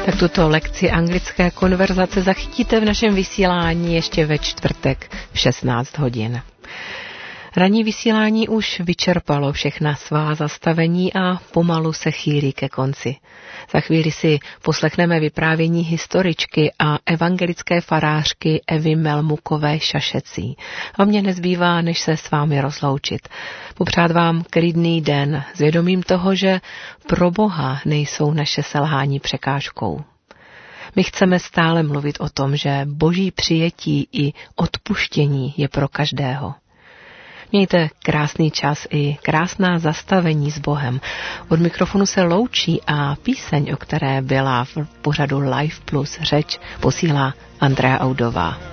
Tak tuto lekci anglické konverzace zachytíte v našem vysílání ještě ve čtvrtek v 16 hodin. Ranní vysílání už vyčerpalo všechna svá zastavení a pomalu se chýlí ke konci. Za chvíli si poslechneme vyprávění historičky a evangelické farářky Evy Melmukové Šašecí. A mně nezbývá, než se s vámi rozloučit. Popřát vám klidný den s vědomím toho, že pro Boha nejsou naše selhání překážkou. My chceme stále mluvit o tom, že boží přijetí i odpuštění je pro každého. Mějte krásný čas i krásná zastavení s Bohem. Od mikrofonu se loučí a píseň, o které byla v pořadu Live Plus řeč, posílá Andrea Audová.